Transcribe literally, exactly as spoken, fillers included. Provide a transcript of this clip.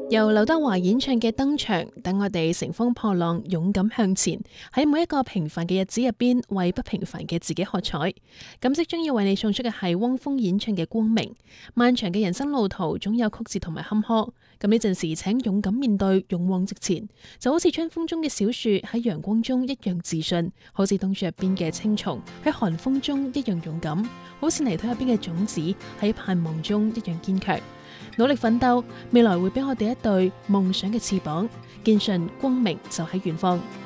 由劉德華演唱嘅《登場》，等我哋乘風破浪，勇敢向前，喺每一個平凡嘅日子入邊，為不平凡嘅自己喝彩。咁即將要為你送出嘅係汪峰演唱嘅《光明》。漫長嘅人生路途，總有曲折同埋坎坷。咁呢陣時，請勇敢面對，勇往直前，就好似春風中嘅小樹喺陽光中一樣自信，好似冬樹入邊嘅青松喺寒風中一樣勇敢，好似泥土入邊嘅種子喺盼望中一樣堅強。努力奮鬥，未來會俾我哋一對夢想嘅翅膀，堅信光明就喺遠方。